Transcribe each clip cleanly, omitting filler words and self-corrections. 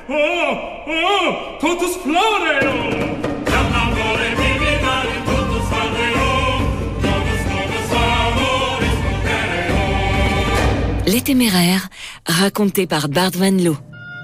Totus floreo! Chiamavole militari, totus floreo! Totus amoris contereo! Les Téméraires, racontés par Bart Van Loo.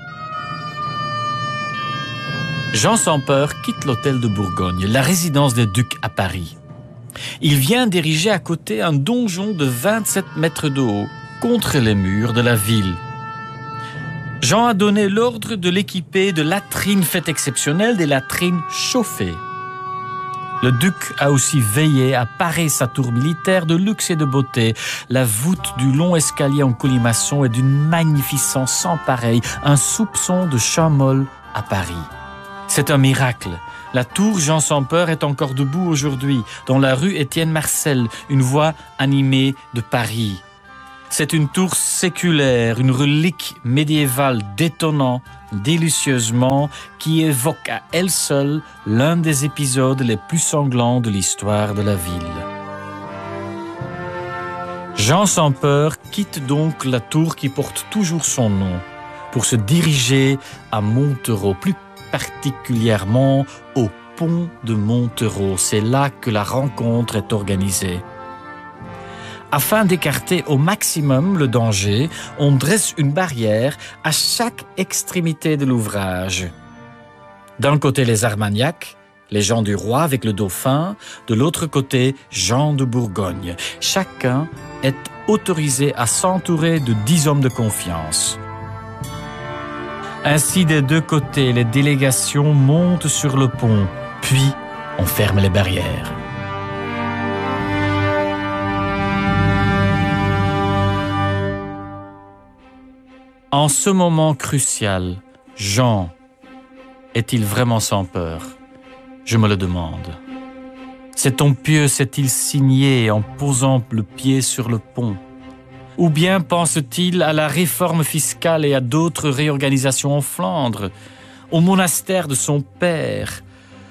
Jean sans peur quitte l'hôtel de Bourgogne, la résidence des ducs à Paris. Il vient d'ériger à côté un donjon de 27 mètres de haut, contre les murs de la ville. Jean a donné l'ordre de l'équiper de latrines faites exceptionnelles, des latrines chauffées. Le duc a aussi veillé à parer sa tour militaire de luxe et de beauté. La voûte du long escalier en colimaçon est d'une magnificence sans pareil, un soupçon de Chamol à Paris. C'est un miracle. La tour Jean sans peur est encore debout aujourd'hui, dans la rue Étienne Marcel, une voie animée de Paris. C'est une tour séculaire, une relique médiévale détonnant, délicieusement, qui évoque à elle seule l'un des épisodes les plus sanglants de l'histoire de la ville. Jean sans peur quitte donc la tour qui porte toujours son nom, pour se diriger à Montereau, plus particulièrement au pont de Montereau. C'est là que la rencontre est organisée. Afin d'écarter au maximum le danger, on dresse une barrière à chaque extrémité de l'ouvrage. D'un côté, les Armagnacs, les gens du roi avec le dauphin, de l'autre côté, Jean de Bourgogne. Chacun est autorisé à s'entourer de 10 hommes de confiance. Ainsi, des deux côtés, les délégations montent sur le pont, puis on ferme les barrières. En ce moment crucial, Jean est-il vraiment sans peur? Je me le demande. Cet homme pieux s'est-il signé en posant le pied sur le pont? Ou bien pense-t-il à la réforme fiscale et à d'autres réorganisations en Flandre, au monastère de son père,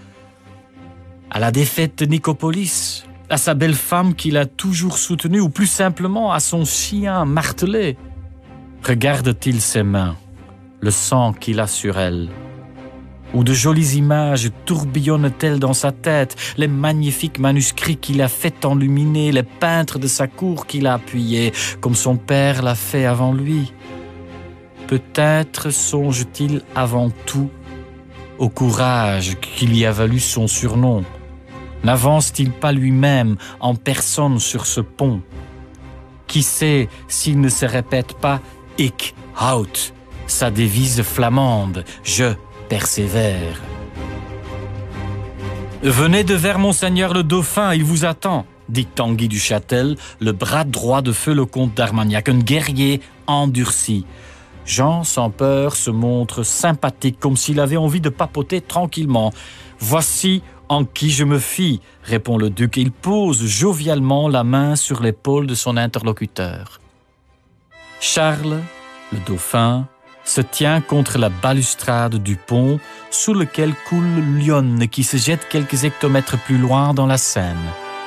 à la défaite de Nicopolis, à sa belle femme qu'il a toujours soutenue, ou plus simplement à son chien martelé? Regarde-t-il ses mains, le sang qu'il a sur elles? Ou de jolies images tourbillonnent-elles dans sa tête, les magnifiques manuscrits qu'il a fait enluminer, les peintres de sa cour qu'il a appuyés, comme son père l'a fait avant lui? Peut-être songe-t-il avant tout au courage qui lui a valu son surnom. N'avance-t-il pas lui-même en personne sur ce pont? Qui sait s'il ne se répète pas « Ik houd », sa devise flamande « Je persévère ». Venez devers Monseigneur le Dauphin, il vous attend, dit Tanguy du Châtel, le bras droit de feu le comte d'Armagnac, un guerrier endurci. Jean, sans peur, se montre sympathique, comme s'il avait envie de papoter tranquillement. « Voici en qui je me fie », répond le duc. Il pose jovialement la main sur l'épaule de son interlocuteur. Charles, le dauphin, se tient contre la balustrade du pont sous lequel coule l'Yonne qui se jette quelques hectomètres plus loin dans la Seine.